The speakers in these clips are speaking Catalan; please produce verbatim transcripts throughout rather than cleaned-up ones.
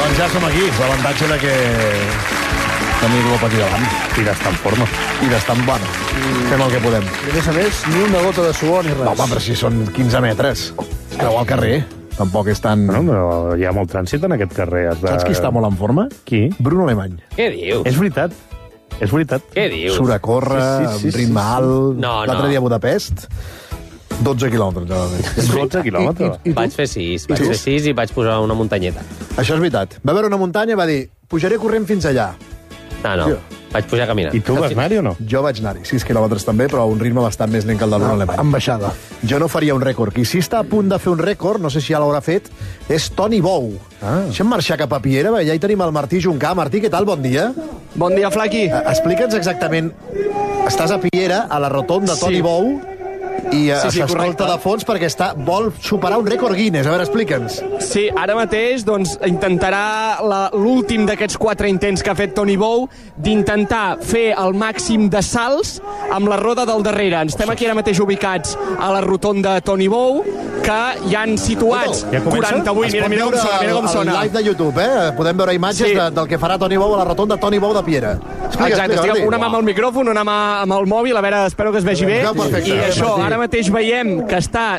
Doncs ja som aquí. L'avantatge de que tenir-lo per aquí davant. I d'estar en forma. I d'estar en bona. Fem el que podem. I a més a més, ni una gota de suor ni res. No, home, però si són quinze metres. Creu al carrer. Tampoc és tan... No, però hi ha molt trànsit en aquest carrer. De... Saps qui està molt en forma? Qui? Bruno Alemany. Què dius? És veritat. És veritat. Què dius? Surt a córrer, sí, sí, sí, amb ritme alt. No, no. L'altre dia a Budapest, dotze quilòmetres. dotze quilòmetres. I, i, i vaig fer sis, vaig fer sis i vaig posar una muntanyeta. Això és veritat. Va veure una muntanya i va dir, pujaré corrent fins allà. No, no, Tio. vaig pujar caminant. I tu vas anar-hi o no? Jo vaig anar-hi, sis quilòmetres també, però a un ritme bastant més lent que el del Bruno Alemany. Amb baixada. Jo no faria un rècord. Qui sí està a punt de fer un rècord, no sé si ja l'haurà fet, és Toni Bou. Ah. Deixem marxar cap a Piera, ja hi tenim el Martí Juncà. Martí, què tal? Bon dia. Bon dia, Flaqui. Eh, Explica'ns exactament. Estàs a Piera, a la rotonda Sí. Toni Bou, i Sí, sí, s'escolta correcte. de fons perquè està, vol superar un rècord Guinness. A veure, explica'ns. Sí, ara mateix doncs, intentarà la- l'últim d'aquests quatre intents que ha fet Toni Bou d'intentar fer el màxim de salts amb la roda del darrere. Estem aquí ara mateix ubicats a la rotonda Toni Bou, que hi han situats Ja comença? quaranta-vuit. Es Mira, pot mira com veure sona, mira com el- sona. el live de YouTube, eh? Podem veure imatges Sí. de, del que farà Toni Bou a la rotonda Toni Bou de Piera. Explica, Exacte, explica, estic Martí. una mà amb el micròfon, una mà amb el mòbil, a veure, espero que es vegi bé. Veu perfecte. I això, Martí. ara mateix veiem que està...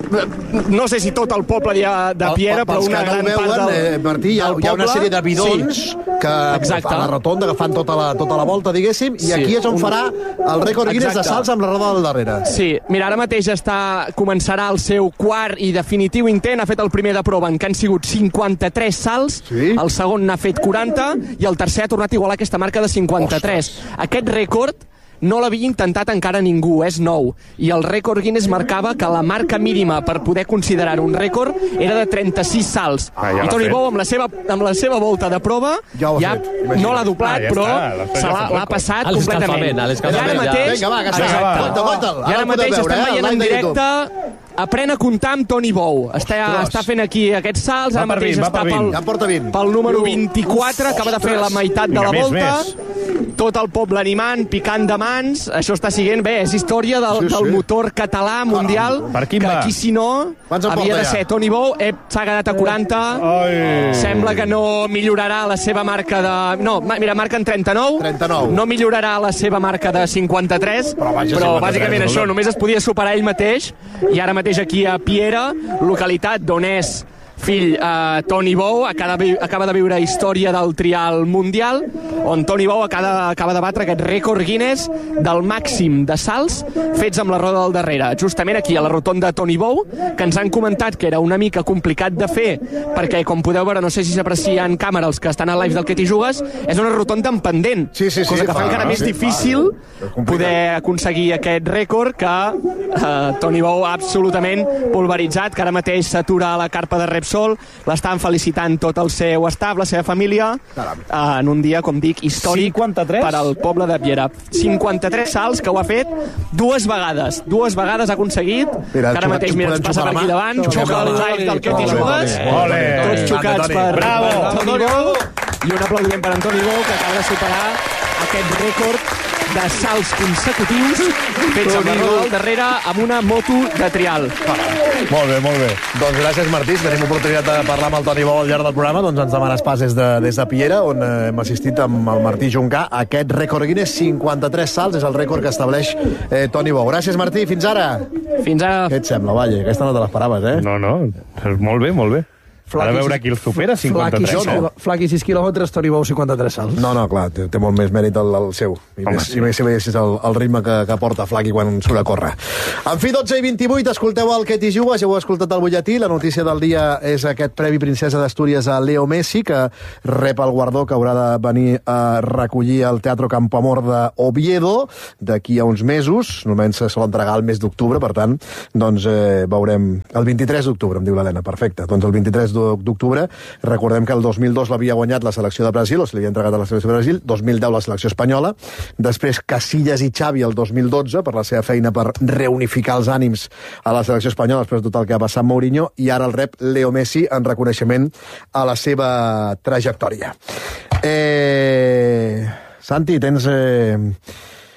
No sé si tot el poble de, de Piera, però Pels una que no ho gran veuen, part del, eh, Martí, hi ha, del hi ha una poble. sèrie de bidons Sí. que Exacte. a la rotonda, que fan tota la, tota la volta, diguéssim, i Sí. aquí és on Un- farà el rècord Guinness de Exacte. salts amb la roda del darrere. Sí, mira, ara mateix està, començarà el seu quart i definitiu intent. Ha fet el primer de prova, en què han sigut cinquanta-tres salts, Sí. el segon n'ha fet quaranta, i el tercer ha tornat a igualar aquesta marca de cinquanta-tres. Aquest rècord no l'havia intentat encara ningú, és nou. I el rècord Guinness marcava que la marca mínima per poder considerar un rècord era de trenta-sis salts. Ah, ja I l'ha Toni fet. Bou, amb la seva, amb la seva volta de prova, Ja ho ha ja fet, imagina't. no l'ha doblat, Ah, ja però està, l'ha fet, se ja l'ha ha fet l'ha rècord. passat A l'escalfament, completament. a l'escalfament, I ara ja. mateix... Vinga, va, que està. Vinga, va. Aguanta, aguanta'l. I Ara ara el mateix podeu estem veure, eh, veient al en live de YouTube. directe Aprèn a comptar amb Toni Bou. Està, està fent aquí aquests salts, Va ara per mateix vint, va està per vint. pel, Ja en porta vint. pel número vint-i-quatre, acaba de fer la meitat de Vinga, la més, volta. més. Tot el poble animant, picant de mans. Això està siguent bé, és història del, Sí, sí. del motor català mundial. Per quin que va? aquí, si no, Quants en havia porta de ja? ser Toni Bou. Eh, s'ha quedat a quaranta. Ai. Sembla que no millorarà la seva marca de... No, ma- mira, marca en trenta-nou. trenta-nou. No millorarà la seva marca de cinquanta-tres, Però vaja, però cinquanta-tres, bàsicament no? això només es podia superar ell mateix. I ara mateix aquí a Piera, localitat d'on és fill eh, Toni Bou, acaba de, vi- acaba de viure història del trial mundial, on Toni Bou acaba, acaba de batre aquest rècord Guinness del màxim de salts fets amb la roda del darrere. Justament aquí, a la rotonda Toni Bou, que ens han comentat que era una mica complicat de fer, perquè, com podeu veure, no sé si s'aprecia en càmera els que estan al live del Que t'hi jugues, és una rotonda en pendent, Sí, sí, sí, cosa que fa fa- encara més sí, difícil fa- és complicat. poder aconseguir aquest rècord que eh, Toni Bou ha absolutament pulveritzat, que ara mateix s'atura a la carpa de Repsol, l'estan felicitant tot el seu staff, la seva família, eh, en un dia, com dic, històric cinquanta-tres? per al poble de Piera. cinquanta-tres salts que ho ha fet dues vegades. Dues vegades ha aconseguit, Mira, que ara mateix, mira, ens podem passa xupar per la aquí mà. davant, Xupem xoca la el mà. live del Que t'hi Ole, jugues, ole. tots xocats Toni. per, Bravo. per Toni Bou, i un aplaudiment per Antoni Bou, que acaba de superar aquest rècord de salts consecutius fets amb la roda al darrere amb una moto de trial. Molt bé, molt bé. Doncs gràcies, Martí. Si tenim oportunitat de parlar amb el Toni Bou al llarg del programa, doncs ens demanes pas des de, des de Piera, on eh, hem assistit amb el Martí Juncà. Aquest rècord Guinness, cinquanta-tres salts, és el rècord que estableix eh, Toni Bou. Gràcies, Martí. Fins ara. Fins ara. Què et sembla, Valle? Aquesta no te l'esperaves, eh? No, no, molt bé, molt bé. Ara a veure qui el supera, cinquanta-tres. Flaqui, no? Flaqui sis quilòmetres, Toni Bou cinquanta-tres salts. No, no, clar, té, té molt més mèrit el, el seu. I Home, més, sí. i més si veiessis el, el ritme que, que porta Flaqui quan surt a córrer. En fi, dotze i vint-i-vuit, escolteu el Que t'hi jugues, ja heu escoltat el butlletí. La notícia del dia és aquest Premi Princesa d'Astúries a Leo Messi, que rep el guardó que haurà de venir a recollir al Teatro Campoamor d'Oviedo d'aquí a uns mesos. Normalment se sol entregar el mes d'octubre, per tant, doncs eh, veurem... El vint-i-tres d'octubre, em diu l'Helena, perfecte. Doncs el vint-i-tres d'octubre. Recordem que el dos mil dos l'havia guanyat la selecció de Brasil, o se li havia entregat a la selecció de Brasil, dos mil deu la selecció espanyola, després Casillas i Xavi el dos mil dotze per la seva feina per reunificar els ànims a la selecció espanyola després de tot el que ha passat Mourinho, i ara el rep Leo Messi en reconeixement a la seva trajectòria. Eh... Santi, tens... Eh...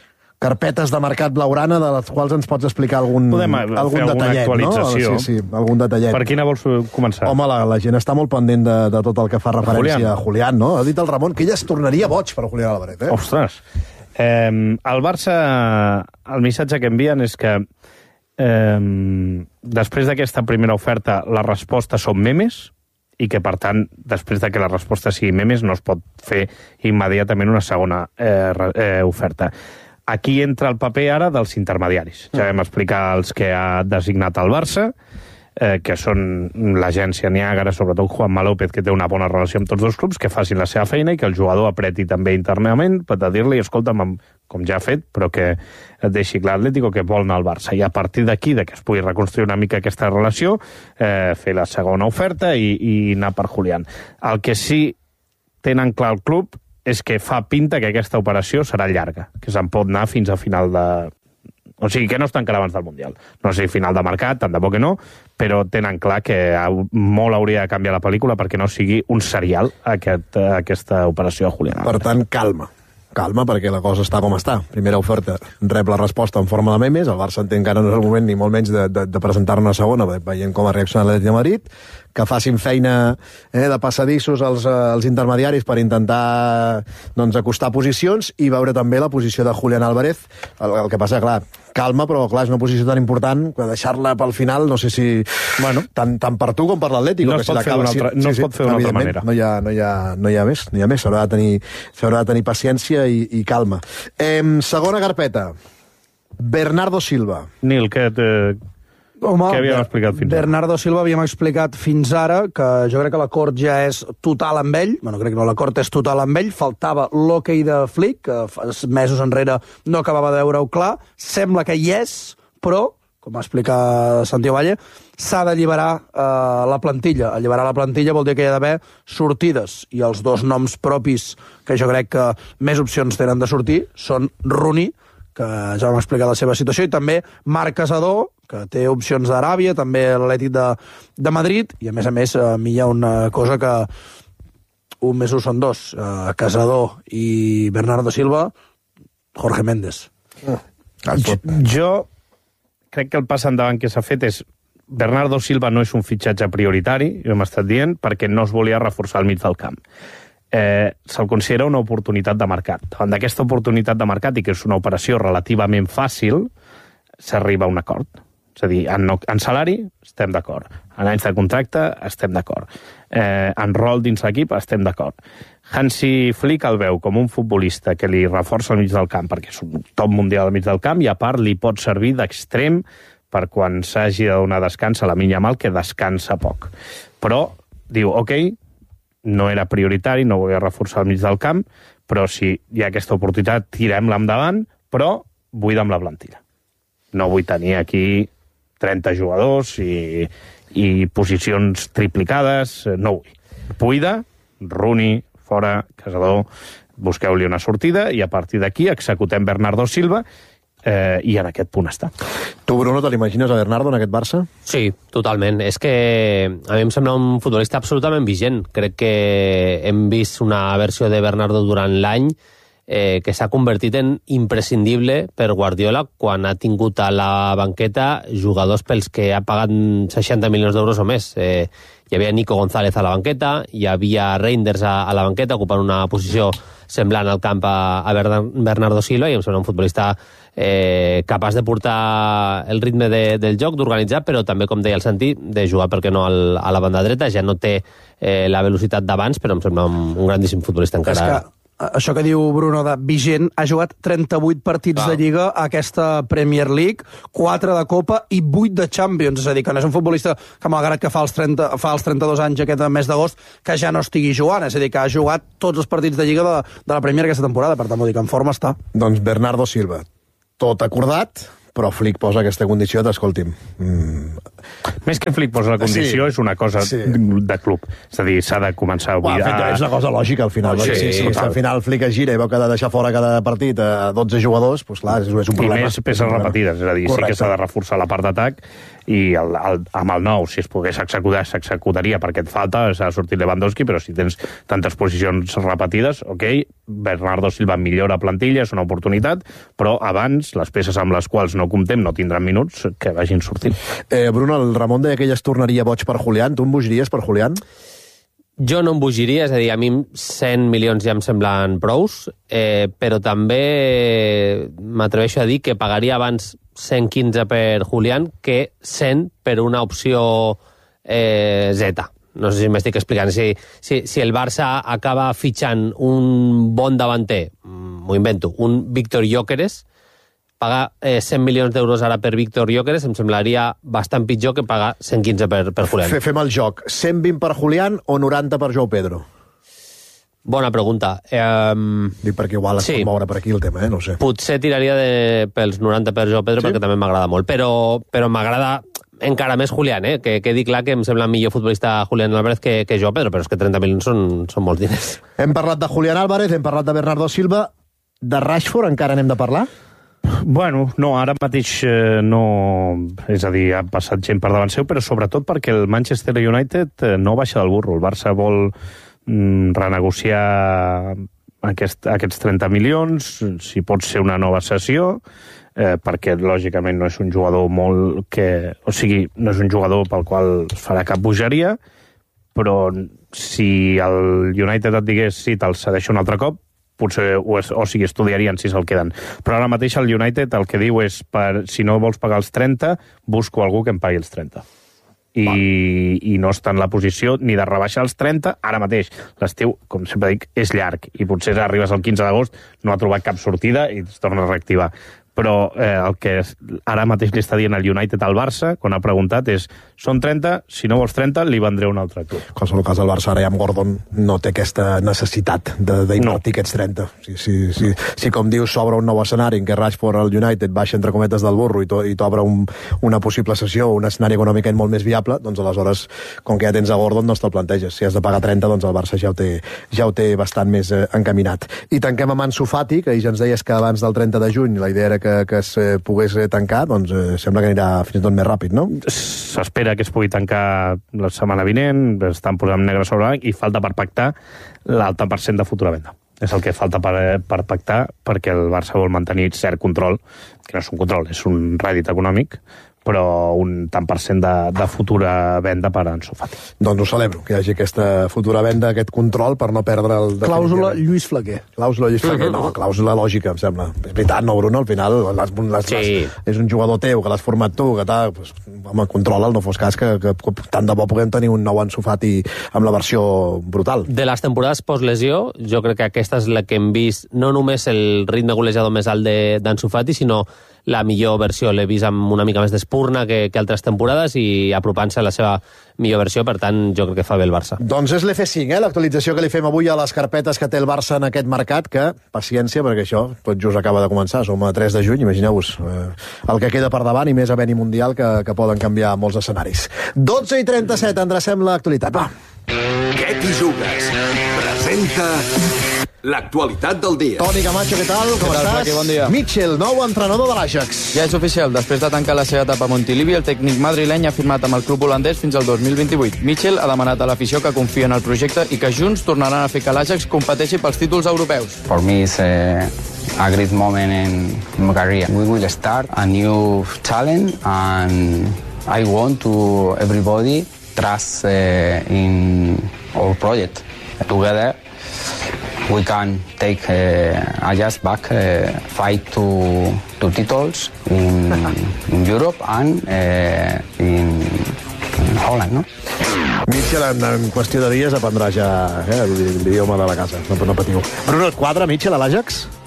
carpetes de mercat blaugrana de les quals ens pots explicar algun, Podem algun fer alguna detallet, actualització. No? Sí, sí, algun detallet. Per quina vols començar? Home, la, la gent està molt pendent de, de tot el que fa referència Julián. a Julián, no? Ha dit el Ramon que ell es tornaria boig per Julián Álvarez, eh? Ostres. Eh, el Barça, el missatge que envien és que eh, després d'aquesta primera oferta la resposta són memes, i que, per tant, després de que la resposta sigui memes, no es pot fer immediatament una segona eh, eh, oferta. Aquí entra el paper ara dels intermediaris. Ja vam explicar els que ha designat el Barça, eh, que són l'agència Niàgara, sobretot Juanma López, que té una bona relació amb tots dos clubs, que facin la seva feina i que el jugador apreti també internament per dir-li, escolta'm, com ja ha fet, però que et deixi clar l'Atlético que vol anar al Barça. I a partir d'aquí, de que es pugui reconstruir una mica aquesta relació, eh, fer la segona oferta i, i anar per Julián. El que sí tenen clar el club és que fa pinta que aquesta operació serà llarga, que se'n pot anar fins a final de... O sigui, que no es tancarà abans del Mundial. No sé, final de mercat, tant de bo que no, però tenen clar que molt hauria de canviar la pel·lícula perquè no sigui un serial aquest, aquesta operació de Julián. Per tant, calma. Calma, perquè la cosa està com està. Primera oferta, rep la resposta en forma de memes, el Barça entén que ara no és el moment ni molt menys de, de, de presentar-ne una segona, veient com ha reaccionat l'Atlètic de Madrid, que facin feina eh, de passadissos als, als intermediaris per intentar doncs, acostar posicions i veure també la posició de Julián Álvarez. El, el que passa, clar, calma, però clar, és una posició tan important que deixar-la pel final, no sé si... Bueno, tant, tant per tu com per l'Atlético. No es pot fer d'una altra, no es pot fer d'una altra manera. No hi ha, no hi ha, no hi ha més, no hi ha més. S'haurà de tenir, s'haurà de tenir paciència i, i calma. Eh, segona carpeta. Bernardo Silva. Nil, què, te... Home, què havíem explicat fins ara? Bernardo Silva havíem explicat fins ara que jo crec que l'acord ja és total amb ell. Bueno, crec que no, l'acord és total amb ell. Faltava l'hoquei de Flick, que fa mesos enrere no acabava de veure-ho clar. Sembla que hi és, però, com ha explicat Santiago Valle, s'ha d'alliberar eh, la plantilla. Alliberar la plantilla vol dir que hi ha d'haver sortides. I els dos noms propis que jo crec que més opcions tenen de sortir són Rooney, que ja vam explicar la seva situació, i també Marc Casador, que té opcions d'Aràbia, també l'Atlètic de, de Madrid, i a més a més a mi hi ha una cosa que un més un són dos, eh, Casador i Bernardo Silva, Jorge Méndez. Mm. Jo, jo crec que el pas endavant que s'ha fet és Bernardo Silva no és un fitxatge prioritari, ho hem estat dient, perquè no es volia reforçar al mig del camp. Eh, se'l considera una oportunitat de mercat. Davant d'aquesta oportunitat de mercat, i que és una operació relativament fàcil, s'arriba a un acord. És a dir, en, en salari estem d'acord, en anys de contracte estem d'acord, eh, en rol dins l'equip estem d'acord. Hansi Flick el veu com un futbolista que li reforça al mig del camp, perquè és un top mundial al mig del camp, i a part li pot servir d'extrem per quan s'hagi de donar descans a la Lamine Yamal, que descansa poc. Però diu, ok, no era prioritari, no volia reforçar al mig del camp, però si hi ha aquesta oportunitat, tirem-la endavant, però buida'm la plantilla. No vull tenir aquí trenta jugadors i, i posicions triplicades, no vull. Buida, Rooney, fora, Casador, busqueu-li una sortida i a partir d'aquí executem Bernardo Silva, eh, i en aquest punt està. Tu, Bruno, te l'imagines a Bernardo en aquest Barça? Sí, totalment. És que a mi em sembla un futbolista absolutament vigent. Crec que hem vist una versió de Bernardo durant l'any eh, que s'ha convertit en imprescindible per Guardiola quan ha tingut a la banqueta jugadors pels que ha pagat seixanta milions d'euros o més. Eh, hi havia Nico González a la banqueta, hi havia Reinders a, a la banqueta ocupant una posició semblant al camp a, a Bernardo Silva, i em sembla un futbolista eh, capaç de portar el ritme de, del joc, d'organitzar, però també, com deia el Santi, de jugar, perquè no, al, a la banda dreta. Ja no té eh, la velocitat d'abans, però em sembla un, un grandíssim futbolista encara. És que això que diu Bruno de vigent, ha jugat trenta-vuit partits ah. de Lliga a aquesta Premier League, quatre de Copa i vuit de Champions. És a dir, que no és un futbolista que, malgrat que fa els, trenta, fa els trenta-dos anys aquest mes d'agost, que ja no estigui jugant. És a dir, que ha jugat tots els partits de Lliga de, de la Premier aquesta temporada. Per tant, vull dir que en forma està. Doncs Bernardo Silva. Tot acordat, però Flick posa aquesta condició d'escolti'm... Mm... Més que Flick posa la condició, sí, és una cosa sí. de club. És a dir, s'ha de començar a buidar... Bueno, és una cosa lògica, al final. Sí, sí, sí, sí, si al final Flick es gira i veu que ha de deixar fora cada partit a dotze jugadors, doncs clar, és un problema. I més peces repetides, és a dir, correcte. Sí que s'ha de reforçar la part d'atac, i el, el, amb el nou, si es pogués executar, s'executaria perquè et falta, s'ha sortit Lewandowski, però si tens tantes posicions repetides, ok, Bernardo Silva millora plantilla, és una oportunitat, però abans, les peces amb les quals no comptem no tindran minuts, que vagin sortint. Eh, Bruno, el Ramon deia que ell es tornaria boig per Julián. Tu em bogiries per Julián? Jo no em bogiria, és a dir, a mi cent milions ja em semblen prous, eh, però també m'atreveixo a dir que pagaria abans cent quinze per Julián que cent per una opció eh, Z. No sé si m'estic explicant. Si, si, si el Barça acaba fitxant un bon davanter, m'ho invento, un Víctor Gyökeres, pagar eh, cent milions d'euros ara per Víctor Gyökeres em semblaria bastant pitjor que pagar cent quinze per, per Julián. Fem el joc. cent vint per Julián o noranta per Joao Pedro? Bona pregunta. Um... Dic perquè igual es sí. pot moure per aquí el tema, eh? No sé. Potser tiraria de, pels noranta per Joao Pedro, sí? Perquè també m'agrada molt. Però, però m'agrada encara més Julián, eh? Que quedi clar que em sembla millor futbolista Julián Álvarez que, que Joao Pedro, però és que trenta milions són, són molts diners. Hem parlat de Julián Álvarez, hem parlat de Bernardo Silva. De Rashford encara n'hem de parlar? Bueno, no, ara mateix eh, no... És a dir, ha passat gent per davant seu, però sobretot perquè el Manchester United eh, no baixa del burro. El Barça vol mm, renegociar aquest, aquests trenta milions, si pot ser una nova sessió, eh, perquè lògicament no és un jugador molt que... O sigui, no és un jugador pel qual es farà cap bogeria, però si el United et digués sí, te'l cedeixo un altre cop, potser, o, o sigui, estudiarien si se'l queden. Però ara mateix el United el que diu és, per, si no vols pagar els trenta, busco algú que em pagui els trenta. I, i no està en la posició ni de rebaixar els trenta, ara mateix. L'estiu, com sempre dic, és llarg, i potser arribes al quinze d'agost, no ha trobat cap sortida i es torna a reactivar. Però eh, el que ara mateix li està dient el United al Barça, quan ha preguntat, és són trenta, si no vols trenta, li vendré un altre club. En qualsevol cas, el Barça ara ja amb Gordon no té aquesta necessitat d'invertir no. aquests trenta. Si, si, si, si com dius, s'obre un nou escenari en què Rashford al United baixa entre cometes del burro i t'obre un, una possible sessió, un escenari econòmicament molt més viable, doncs aleshores, com que ja tens a Gordon, no te'l planteges. Si has de pagar trenta, doncs el Barça ja ho té, ja ho té bastant més eh, encaminat. I tanquem amb Ansu Fati, que ja ens deies que abans del trenta de juny la idea era que, que es eh, pogués tancar, doncs eh, sembla que anirà fins i tot més ràpid, no? S'espera que es pugui tancar la setmana vinent, estan posant negre sobre blanc, i falta per pactar l'alta per cent de futura venda. És el que falta per, per pactar, perquè el Barça vol mantenir cert control, que no és un control, és un rèdit econòmic, però un tant per cent de, de futura venda per a Ansu Fati. Doncs ho celebro, que hi hagi aquesta futura venda, aquest control, per no perdre el... Clàusula Lluís Flaquer. Clàusula Lluís Flaquer, no, clàusula lògica, em sembla. És veritat, no, Bruno? Al final les, les, sí. les, és un jugador teu, que l'has format tu, que tal, pues, home, controla'l, no fos cas que, que, que tant de bo puguem tenir un nou Ansu Fati amb la versió brutal. De les temporades post-lesió, jo crec que aquesta és la que hem vist, no només el ritme golejador més alt d'Ansu Fati, sinó la millor versió. L'he vist amb una mica més d'espurna que, que altres temporades i apropant-se a la seva millor versió, per tant, jo crec que fa bé el Barça. Doncs és l'F cinc, eh? L'actualització que li fem avui a les carpetes que té el Barça en aquest mercat, que, paciència, perquè això tot just acaba de començar, som a tres de juny, imagineu-vos eh, el que queda per davant i més a Beni Mundial que, que poden canviar molts escenaris. dotze i trenta-set, endrecem l'actualitat. Va! Què t'hi jugues? Presenta l'actualitat del dia. Toni Camacho, què tal? Com estàs? Flaqui, bon dia. Mitchell, nou entrenador de l'Ajax. Ja és oficial, després de tancar la seva etapa a Montilivi, el tècnic madrileny ha firmat amb el club holandès fins al dos mil vint-i-vuit. Mitchell ha demanat a l'afició que confia en el projecte i que junts tornaran a fer que l'Ajax competeixi pels títols europeus. For me is a, a great moment in my career. We will start a new challenge and I want to everybody trust uh, in our project. Together we can take uh, Ajax back, uh, fight to, to titles in, in Europe and uh, in, in Holland, no? Mitchell, en, en qüestió de dies, aprendrà ja eh, l'idioma de la casa. No, no patiu. Bruno, et quadra Mitchell a l'Ajax?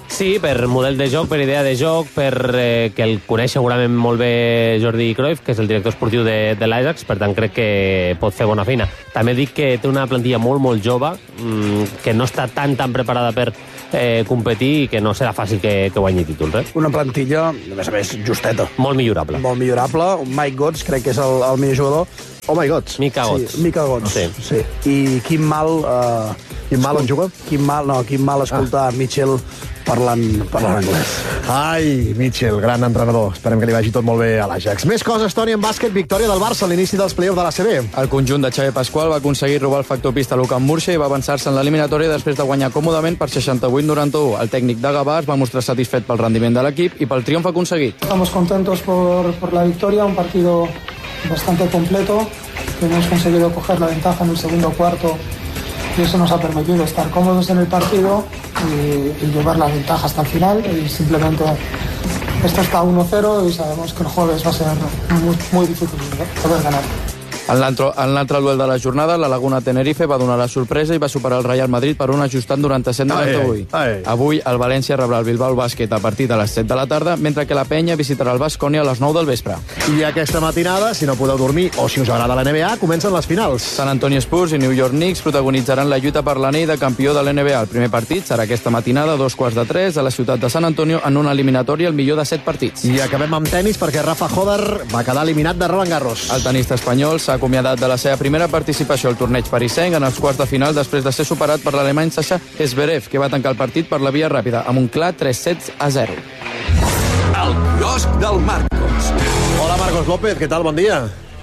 Sí, per model de joc, per idea de joc, per eh, que el coneix segurament molt bé Jordi Cruyff, que és el director esportiu de, de l'Ajax, per tant crec que pot fer bona feina. També dic que té una plantilla molt, molt jove, mmm, que no està tan, tan preparada per eh, competir i que no serà fàcil que, que guanyi títols. Eh? Una plantilla, a més a més, justeta. Molt millorable. Molt millorable. Mike Götze crec que és el, el millor jugador. Oh my God. Mika Götze. Sí, Mika Götze. Sí. sí. I quin mal... Uh, quin mal on juga? Quin mal, no, quin mal escoltar ah. Mitchell parlant, parlant anglès. Ai, Mitchell, gran entrenador. Esperem que li vagi tot molt bé a l'Ajax. Més coses, Toni, en bàsquet, victòria del Barça a l'inici dels play-offs de l'A C B. El conjunt de Xavi Pasqual va aconseguir robar el factor pista a l'U Camp Múrcia i va avançar-se en l'eliminatòria després de guanyar còmodament per seixanta-vuit noranta-u. El tècnic de Gavà es va mostrar satisfet pel rendiment de l'equip i pel triomf aconseguit. Estamos contentos por, por la victoria, un partido bastante completo, que hemos conseguido coger la ventaja en el segundo cuarto y eso nos ha permitido estar cómodos en el partido y, y llevar la ventaja hasta el final y simplemente esto está uno cero y sabemos que el jueves va a ser muy, muy difícil poder ganar. En l'altre duel de la jornada, la Laguna Tenerife va donar la sorpresa i va superar el Real Madrid per un ajustat noranta-set noranta-vuit. Avui el València rebrà el Bilbao Bàsquet a partir de les set de la tarda, mentre que la Penya visitarà el Baskonia a les nou del vespre. I aquesta matinada, si no podeu dormir o si us agrada la N B A, comencen les finals. San Antonio Spurs i New York Knicks protagonitzaran la lluita per l'anell de campió de l'N B A. El primer partit serà aquesta matinada a dos quarts de tres a la ciutat de San Antonio en una eliminatòria al millor de set partits. I acabem amb tenis perquè Rafa Hodder va quedar eliminat de Roland Garros. El tenista espanyol s'ha acomiadat de la seva primera participació al torneig parisenc en els quarts de final després de ser superat per l'alemany Sasha Zverev, que va tancar el partit per la via ràpida amb un clar tres sets a zero. El quiosc del Marcos. Hola, Marcos López, què tal? Bon dia.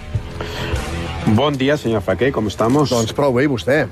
Bon dia, senyor Flaquer, ¿cómo estamos? Doncs prou bé, i vostè?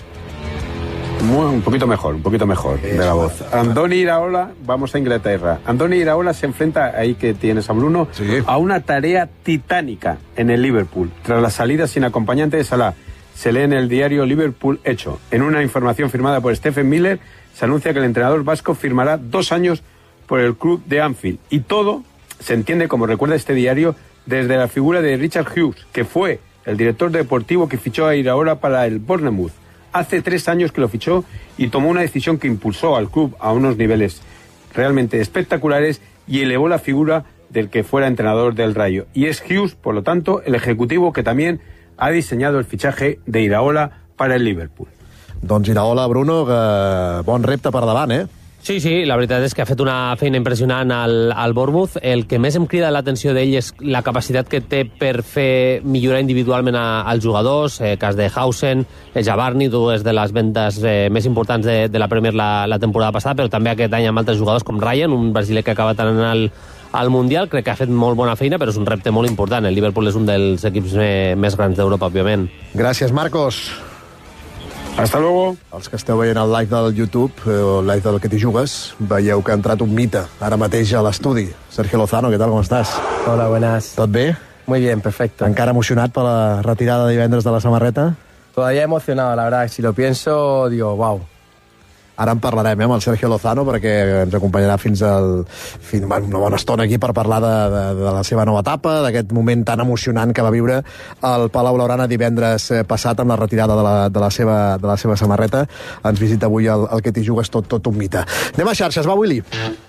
Muy, un poquito mejor, un poquito mejor de la voz. Andoni Iraola, vamos a Inglaterra. Andoni Iraola se enfrenta, ahí que tienes a Bruno, sí, a una tarea titánica en el Liverpool. Tras la salida sin acompañante de Salah, se lee en el diario Liverpool Hecho. En una información firmada por Stephen Miller, se anuncia que el entrenador vasco firmará dos años por el club de Anfield. Y todo se entiende, como recuerda este diario, desde la figura de Richard Hughes, que fue el director deportivo que fichó a Iraola para el Bournemouth. Hace tres años que lo fichó y tomó una decisión que impulsó al club a unos niveles realmente espectaculares y elevó la figura del que fuera entrenador del Rayo. Y es Hughes, por lo tanto, el ejecutivo que también ha diseñado el fichaje de Iraola para el Liverpool. Doncs Iraola, Bruno, que bon repte per davant, eh? Sí, sí, la veritat és que ha fet una feina impressionant al, al Bournemouth. El que més em crida l'atenció d'ell és la capacitat que té per fer millorar individualment a, als jugadors, eh, cas de Hausen, eh, Jabarni, dues de les vendes eh, més importants de, de la Premier la, la temporada passada, però també aquest any amb altres jugadors com Ryan, un brasiler que acaba tant al, al Mundial. Crec que ha fet molt bona feina, però és un repte molt important. El Liverpool és un dels equips més, més grans d'Europa, òbviament. Gràcies, Marcos. Hasta luego. Els que esteu veient el live del YouTube, eh, o el live del Que t'hi jugues, veieu que ha entrat un mite ara mateix a l'estudi. Sergio Lozano, ¿qué tal? ¿Cómo estás? Hola, buenas. ¿Tot bé? Muy bien, perfecto. ¿Encara emocionat per la retirada de divendres de la samarreta? Todavía emocionado, la verdad. Si lo pienso, digo, wow. Ara en parlarem, eh, amb el Sergio Lozano, perquè ens acompanyarà fins, al, fins a una bona estona aquí per parlar de, de, de la seva nova etapa, d'aquest moment tan emocionant que va viure al Palau Blaugrana divendres passat amb la retirada de la, de la, seva, de la seva samarreta. Ens visita avui el, el Que t'hi jugues, tot, tot un mite. Anem a xarxes, va, Willy.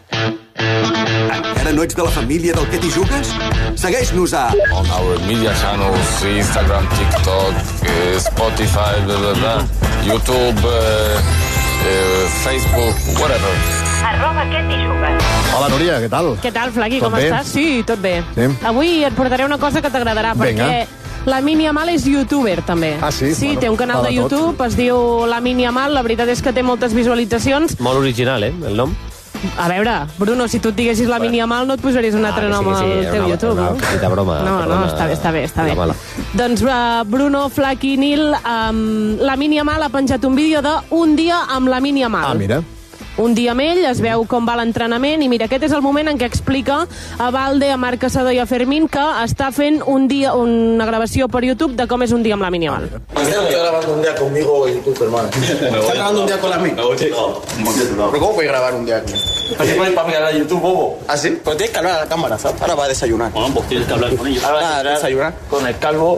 Encara no ets de la família del Que t'hi jugues? Segueix-nos a... On our media channels, Instagram, TikTok, Spotify, blah, blah, blah, YouTube... Uh... Eh, Facebook, whatever. Arroba Que t'hi jugues. Hola, Núria, què tal? Què tal, Flaqui, com bé? estàs? Sí, tot bé. Sí. Avui et portaré una cosa que t'agradarà, perquè la Mini Amal és youtuber, també. Ah, sí? Sí, Bueno, té un canal fa de de tot. YouTube, es diu La Mini Amal, la veritat és que té moltes visualitzacions. Molt original, eh, el nom. A veure, Bruno, si tu et diguessis La Mini Amal no et posaries un altre Ah, nom sí, sí, al era teu una- YouTube, una no? petita broma, No, no, perdona, està bé, està bé, està la bé. mala. Doncs uh, Bruno, Flaqui, Nil, um, La Mini Amal ha penjat un vídeo de un dia amb La Mini Amal. Ah, mira. Un dia amb ell, es veu com va l'entrenament i mira, aquest és el moment en què explica a Valde, a Marc Caçador i a Fermín que està fent un dia, una gravació per YouTube de com és un dia amb la Mini Amal. Estoy grabando un día conmigo y tú, hermano. ¿Estás grabando un día con la mía? ¿Pero cómo puedes grabar un día aquí? Así pones para mirar a YouTube, bobo. ¿Ah, sí? Pero tienes que hablar a la cámara, ¿sabes? Ahora va a desayunar. Bueno, pues tienes que hablar con ellos. Ahora Ah, a desayunar. con el calvo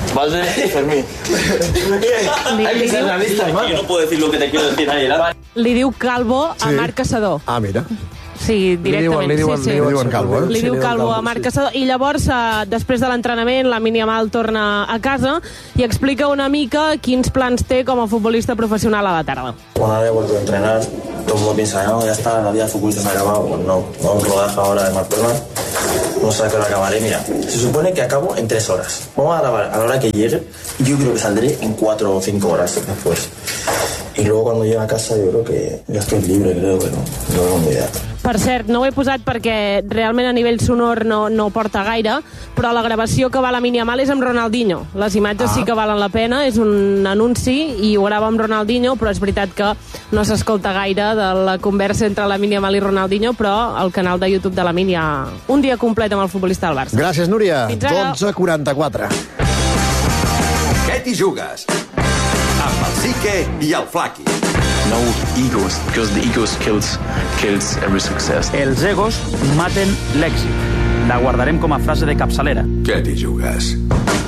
Valde y Fermín. Hay que ser realista, hermano. Yo no puedo decir lo que te quiero decir ahí. Li diu Calvo a Sí. Marc Caçador. Ah, mira. Sí, directament. Li diuen, sí, sí. li diuen, Li diuen Calvo, eh? Li diu Calvo a Marc Caçador. I llavors, eh, després de l'entrenament, la Yamal torna a casa i explica una mica quins plans té com a futbolista professional a la tarda. Bueno, ahora he vuelto a entrenar. Todo el mundo piensa, no, ya está, la vida de futbolista se ha acabado. Pues no, no, un rodaje ahora de Martorna. No sé a qué hora acabaré. Mira, se supone que acabo en tres horas. Vamos a grabar a la hora que llegue. Yo creo que saldré en cuatro o cinco horas después. Y luego cuando llegue a casa yo creo que ya estoy libre, creo que no. No tengo ni idea. Per cert, no ho he posat perquè realment a nivell sonor no, no porta gaire, però la gravació que va a la Yamal és amb Ronaldinho. Les imatges ah. sí que valen la pena, és un anunci i ho grava amb Ronaldinho, però és veritat que no s'escolta gaire de la conversa entre la Yamal i Ronaldinho, però al canal de YouTube de la Min hi ha un dia complet amb el futbolista del Barça. Gràcies, Núria. Fins ara. dotze quaranta-quatre. Què t'hi jugues? Amb el Sique i el Flaqui. No egos, because the egos kills, kills every success. Els egos maten l'èxit. La guardarem com a frase de capçalera. Què t'hi jugues?